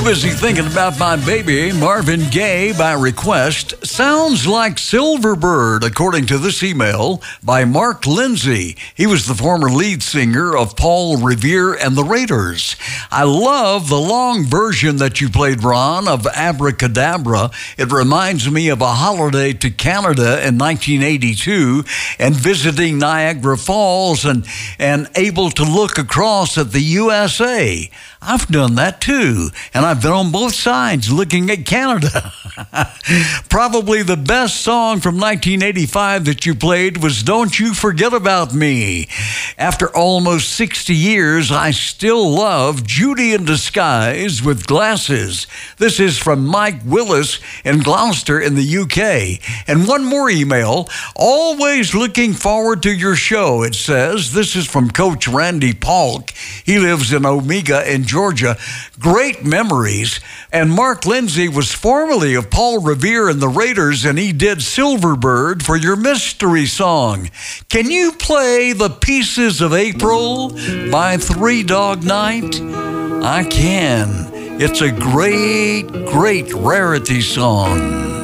Busy thinking about my baby, Marvin Gaye, by request. Sounds like Silverbird, according to this email by Mark Lindsay. He was the former lead singer of Paul Revere and the Raiders. I love the long version that you played, Ron, of Abracadabra. It reminds me of a holiday to Canada in 1982 and visiting Niagara Falls and able to look across at the USA. I've done that too, and I've been on both sides looking at Canada. Probably the best song from 1985 that you played was Don't You Forget About Me. After almost 60 years, I still love Judy in Disguise with Glasses. This is from Mike Willis in Gloucester in the UK. And one more email. Always looking forward to your show, it says. This is from Coach Randy Polk. He lives in Omega in Georgia. Great memories. And Mark Lindsay was formerly of Paul Revere and the Raiders, and he did Silverbird for your mystery song. Can you play The Pieces of April by Three Dog Night? I can. It's a great, great rarity song.